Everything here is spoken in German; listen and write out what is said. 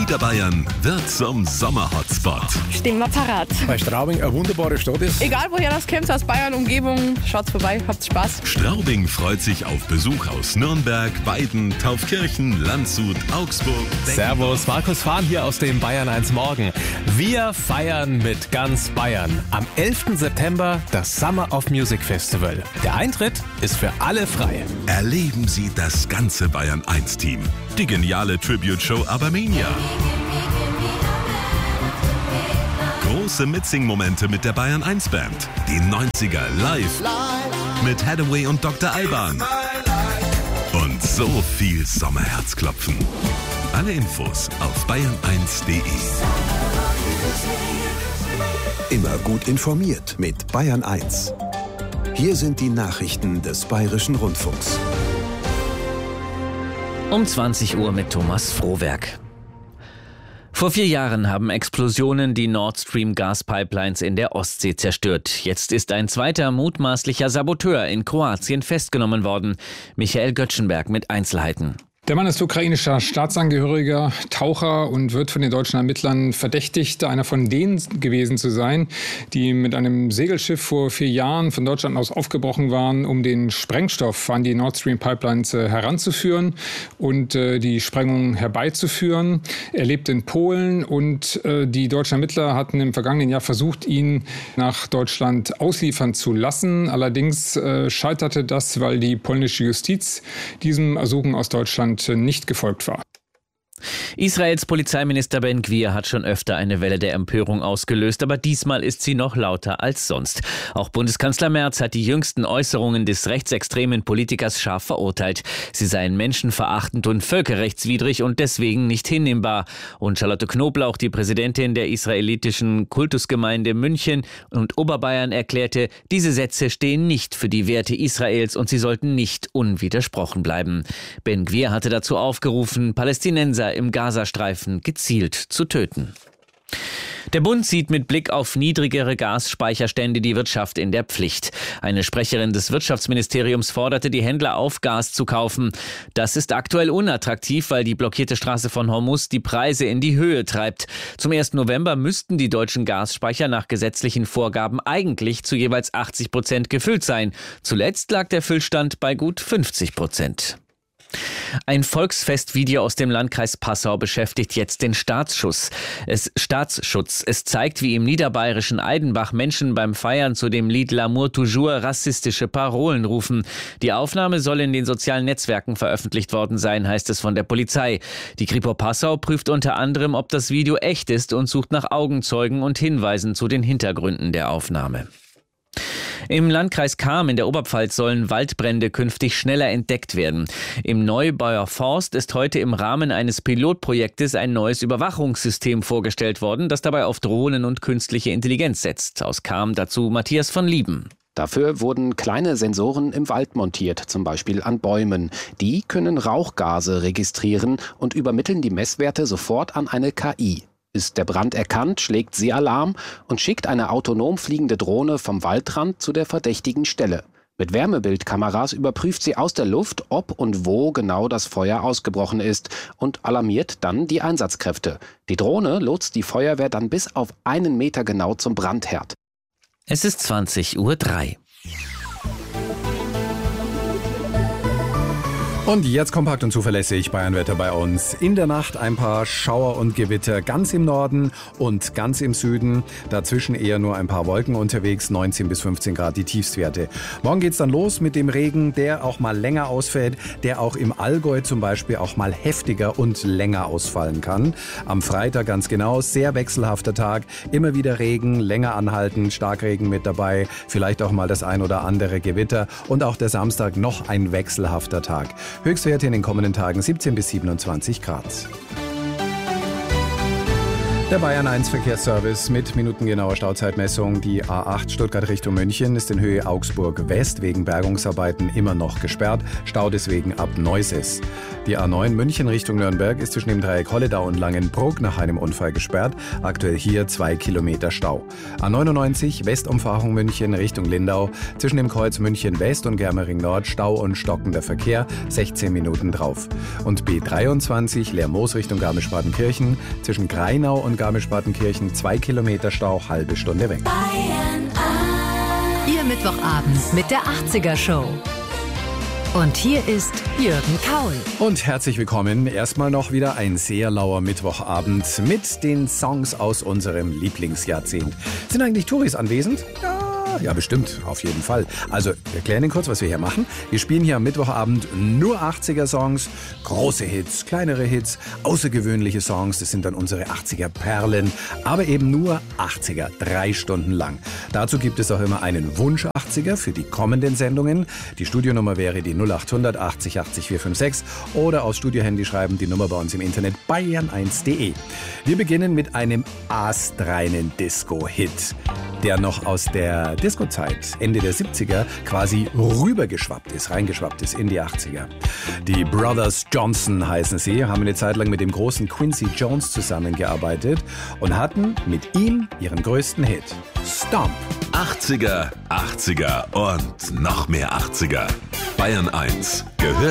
Niederbayern wird zum Sommerhotspot. Stehen wir parat. Weil Straubing eine wunderbare Stadt ist. Egal woher das kommt, aus Bayern, Umgebung, schaut's vorbei, habt Spaß. Straubing freut sich auf Besuch aus Nürnberg, Weiden, Taufkirchen, Landshut, Augsburg. Servus, Markus Fahn hier aus dem Bayern 1 Morgen. Wir feiern mit ganz Bayern. Am 11. September das Summer of Music Festival. Der Eintritt ist für alle frei. Erleben Sie das ganze Bayern 1 Team. Die geniale Tribute-Show Abermania. Große Mitsing-Momente mit der Bayern 1 Band. Die 90er live mit Hathaway und Dr. Alban. Und so viel Sommerherzklopfen. Alle Infos auf bayern1.de. Immer gut informiert mit Bayern 1. Hier sind die Nachrichten des Bayerischen Rundfunks. Um 20 Uhr mit Thomas Frohwerk. Vor 4 Jahren haben Explosionen die Nord Stream Gaspipelines in der Ostsee zerstört. Jetzt ist ein zweiter mutmaßlicher Saboteur in Kroatien festgenommen worden. Michael Göttschenberg mit Einzelheiten. Der Mann ist ukrainischer Staatsangehöriger, Taucher und wird von den deutschen Ermittlern verdächtigt, einer von denen gewesen zu sein, die mit einem Segelschiff vor 4 Jahren von Deutschland aus aufgebrochen waren, um den Sprengstoff an die Nord Stream Pipelines heranzuführen und die Sprengung herbeizuführen. Er lebt in Polen und die deutschen Ermittler hatten im vergangenen Jahr versucht, ihn nach Deutschland ausliefern zu lassen. Allerdings scheiterte das, weil die polnische Justiz diesem Ersuchen aus Deutschland nicht gefolgt war. Israels Polizeiminister Ben Gvir hat schon öfter eine Welle der Empörung ausgelöst, aber diesmal ist sie noch lauter als sonst. Auch Bundeskanzler Merz hat die jüngsten Äußerungen des rechtsextremen Politikers scharf verurteilt. Sie seien menschenverachtend und völkerrechtswidrig und deswegen nicht hinnehmbar. Und Charlotte Knobloch, die Präsidentin der israelitischen Kultusgemeinde München und Oberbayern, erklärte, diese Sätze stehen nicht für die Werte Israels und sie sollten nicht unwidersprochen bleiben. Ben Gvir hatte dazu aufgerufen, Palästinenser im Gazastreifen gezielt zu töten. Der Bund sieht mit Blick auf niedrigere Gasspeicherstände die Wirtschaft in der Pflicht. Eine Sprecherin des Wirtschaftsministeriums forderte die Händler auf, Gas zu kaufen. Das ist aktuell unattraktiv, weil die blockierte Straße von Hormuz die Preise in die Höhe treibt. Zum 1. November müssten die deutschen Gasspeicher nach gesetzlichen Vorgaben eigentlich zu jeweils 80% gefüllt sein. Zuletzt lag der Füllstand bei gut 50%. Ein Volksfestvideo aus dem Landkreis Passau beschäftigt jetzt den Staatsschutz. Es zeigt, wie im niederbayerischen Aidenbach Menschen beim Feiern zu dem Lied L'amour toujours rassistische Parolen rufen. Die Aufnahme soll in den sozialen Netzwerken veröffentlicht worden sein, heißt es von der Polizei. Die Kripo Passau prüft unter anderem, ob das Video echt ist und sucht nach Augenzeugen und Hinweisen zu den Hintergründen der Aufnahme. Im Landkreis Cham in der Oberpfalz sollen Waldbrände künftig schneller entdeckt werden. Im Neubauer Forst ist heute im Rahmen eines Pilotprojektes ein neues Überwachungssystem vorgestellt worden, das dabei auf Drohnen und künstliche Intelligenz setzt. Aus Cham dazu Matthias von Lieben. Dafür wurden kleine Sensoren im Wald montiert, zum Beispiel an Bäumen. Die können Rauchgase registrieren und übermitteln die Messwerte sofort an eine KI. Ist der Brand erkannt, schlägt sie Alarm und schickt eine autonom fliegende Drohne vom Waldrand zu der verdächtigen Stelle. Mit Wärmebildkameras überprüft sie aus der Luft, ob und wo genau das Feuer ausgebrochen ist und alarmiert dann die Einsatzkräfte. Die Drohne lotst die Feuerwehr dann bis auf 1 Meter genau zum Brandherd. Es ist 20:03 Uhr. Und jetzt kompakt und zuverlässig Bayernwetter bei uns. In der Nacht ein paar Schauer und Gewitter ganz im Norden und ganz im Süden. Dazwischen eher nur ein paar Wolken unterwegs, 19 bis 15 Grad die Tiefstwerte. Morgen geht's dann los mit dem Regen, der auch mal länger ausfällt, der auch im Allgäu zum Beispiel auch mal heftiger und länger ausfallen kann. Am Freitag ganz genau, sehr wechselhafter Tag, immer wieder Regen, länger anhalten, Starkregen mit dabei, vielleicht auch mal das ein oder andere Gewitter und auch der Samstag noch ein wechselhafter Tag. Höchstwerte in den kommenden Tagen 17 bis 27 Grad. Der Bayern 1 Verkehrsservice mit minutengenauer Stauzeitmessung. Die A8 Stuttgart Richtung München ist in Höhe Augsburg West wegen Bergungsarbeiten immer noch gesperrt. Stau deswegen ab Neuses. Die A9 München Richtung Nürnberg ist zwischen dem Dreieck Holledau und Langenbruck nach einem Unfall gesperrt. Aktuell hier 2 Kilometer Stau. A99 Westumfahrung München Richtung Lindau. Zwischen dem Kreuz München West und Germering Nord Stau und stockender Verkehr. 16 Minuten drauf. Und B23 Lermoos Richtung Garmisch-Partenkirchen. Zwischen Greinau und Garmisch-Partenkirchen 2 Kilometer Stau, halbe Stunde weg. Ihr Mittwochabend mit der 80er Show. Und hier ist Jürgen Kaul. Und herzlich willkommen. Erstmal noch wieder ein sehr lauer Mittwochabend mit den Songs aus unserem Lieblingsjahrzehnt. Sind eigentlich Touris anwesend? Ja, bestimmt, auf jeden Fall. Also, wir erklären Ihnen kurz, was wir hier machen. Wir spielen hier am Mittwochabend nur 80er-Songs, große Hits, kleinere Hits, außergewöhnliche Songs. Das sind dann unsere 80er-Perlen, aber eben nur 80er, 3 Stunden lang. Dazu gibt es auch immer einen Wunsch 80er für die kommenden Sendungen. Die Studionummer wäre die 0800 80 80 456 oder aufs Studiohandy schreiben, die Nummer bei uns im Internet bayern1.de. Wir beginnen mit einem astreinen Disco-Hit, der noch aus der Disco-Zeit, Ende der 70er, quasi reingeschwappt ist in die 80er. Die Brothers Johnson heißen sie, haben eine Zeit lang mit dem großen Quincy Jones zusammengearbeitet und hatten mit ihm ihren größten Hit, Stomp. 80er, 80er und noch mehr 80er. Bayern 1 gehört